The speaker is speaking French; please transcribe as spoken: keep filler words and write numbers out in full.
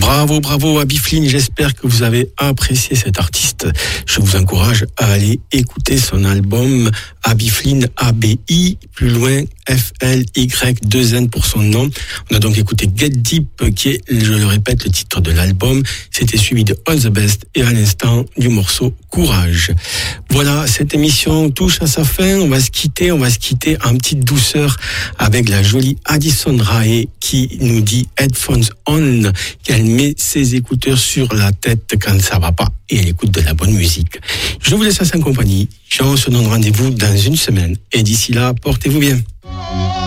Bravo, bravo à Bifline, j'espère que vous avez apprécié cet artiste. Je vous encourage à aller écouter son album Bifline, A B I, plus loin F L Y deux N pour son nom. On a donc écouté Get Deep, qui est, je le répète, le titre de l'album. C'était suivi de All the Best et à l'instant du morceau Courage. Voilà, cette émission touche à sa fin. On va se quitter, on va se quitter en petite douceur avec la jolie Addison Rae qui nous dit Headphones On, qu'elle met ses écouteurs sur la tête quand ça va pas et elle écoute de la bonne musique. Je vous laisse à sa compagnie. On se donne rendez-vous dans une semaine et d'ici là, portez-vous bien.